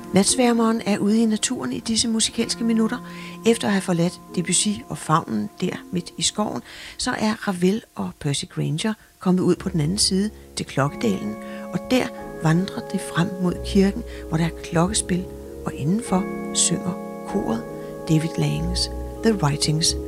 Natsværmeren er ude i naturen i disse musikalske minutter. Efter at have forladt Debussy og favnen der midt i skoven, så er Ravel og Percy Grainger kommet ud på den anden side til Klokkedalen, og der vandrer det frem mod kirken, hvor der er klokkespil, og indenfor synger koret David Langs The Writings